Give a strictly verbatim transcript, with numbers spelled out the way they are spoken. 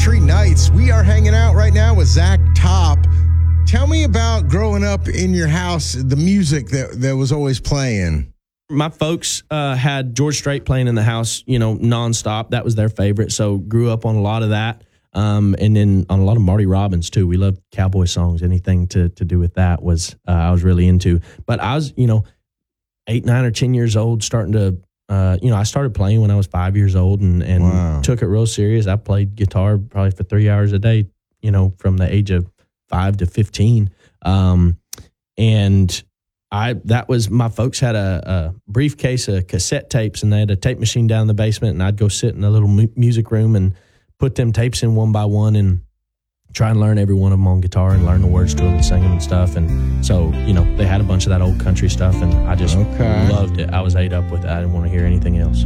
Country Nights. We are hanging out right now with Zach Top. Tell me about growing up in your house, the music that, that was always playing. My folks uh, had George Strait playing in the house, you know, nonstop. That was their favorite. So grew up on a lot of that. Um, and then on a lot of Marty Robbins too. We loved cowboy songs. Anything to, to do with that was, uh, I was really into. But I was, you know, eight, nine or ten years old, starting to, uh, you know, I started playing when I was five years old and, and Wow. took it real serious. I played guitar probably for three hours a day, you know, from the age of five to fifteen. Um, and I, that was, my folks had a, a briefcase of cassette tapes and they had a tape machine down in the basement, and I'd go sit in a little mu- music room and put them tapes in one by one and try and learn every one of them on guitar and learn the words to them and sing them and stuff. And so, you know, they had a bunch of that old country stuff and I just Okay. loved it. I was ate up with it. I didn't want to hear anything else.